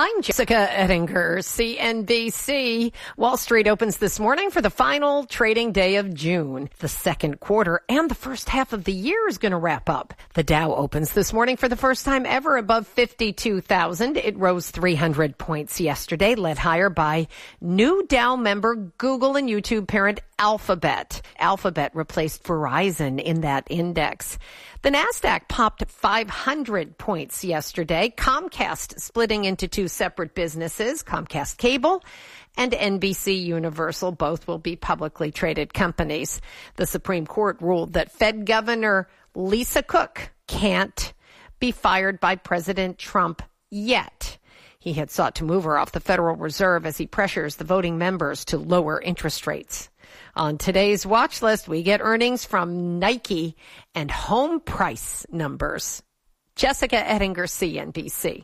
I'm Jessica Ettinger, CNBC. Wall Street opens this morning for the final trading day of June. The second quarter and the first half of the year is going to wrap up. The Dow opens this morning for the first time ever above 52,000. It rose 300 points yesterday, led higher by new Dow member Google and YouTube parent Alphabet. Alphabet replaced Verizon in that index. The Nasdaq popped 500 points yesterday. Comcast splitting into two separate businesses, Comcast Cable and NBC Universal. Both will be publicly traded companies. The Supreme Court ruled that Fed Governor Lisa Cook can't be fired by President Trump yet. He had sought to move her off the Federal Reserve as he pressures the voting members to lower interest rates. On today's watch list, we get earnings from Nike and home price numbers. Jessica Ettinger, CNBC.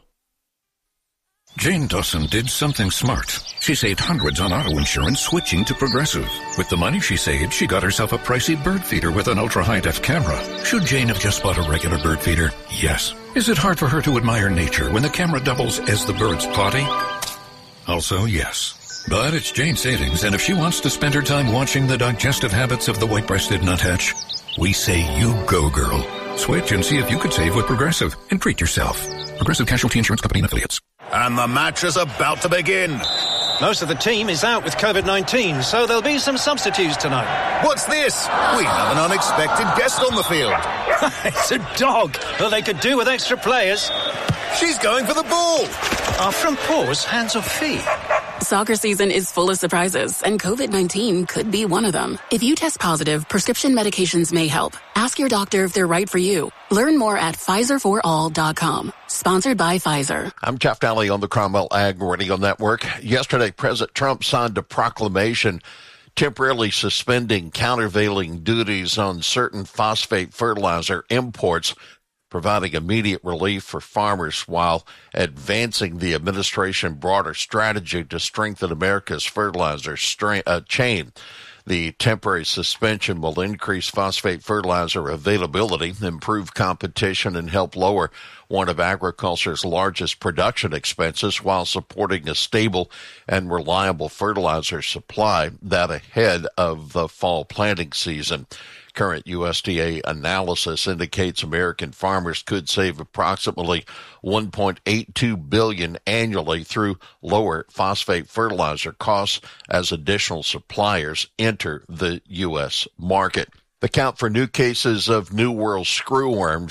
Jane Dawson did something smart. She saved hundreds on auto insurance switching to Progressive. With the money she saved, she got herself a pricey bird feeder with an ultra-high-def camera. Should Jane have just bought a regular bird feeder? Yes. Is it hard for her to admire nature when the camera doubles as the bird's potty? Also, yes. But it's Jane's savings, and if she wants to spend her time watching the digestive habits of the white-breasted nuthatch, we say you go, girl. Switch and see if you could save with Progressive and treat yourself. Progressive Casualty Insurance Company and Affiliates. And the match is about to begin. Most of the team is out with COVID-19, so there'll be some substitutes tonight. What's this? We have an unexpected guest on the field. It's a dog. Well, they could do with extra players. She's going for the ball. Are front paws hands or feet? Soccer season is full of surprises, and COVID-19 could be one of them. If you test positive, prescription medications may help. Ask your doctor if they're right for you. Learn more at PfizerForAll.com. Sponsored by Pfizer. I'm Jeff Daly on the Cromwell Ag Radio Network. Yesterday, President Trump signed a proclamation temporarily suspending countervailing duties on certain phosphate fertilizer imports, providing immediate relief for farmers while advancing the administration's broader strategy to strengthen America's fertilizer chain. The temporary suspension will increase phosphate fertilizer availability, improve competition, and help lower one of agriculture's largest production expenses while supporting a stable and reliable fertilizer supply, that ahead of the fall planting season. Current USDA analysis indicates American farmers could save approximately $1.82 billion annually through lower phosphate fertilizer costs as additional suppliers enter the U.S. market. The count for new cases of New World screwworm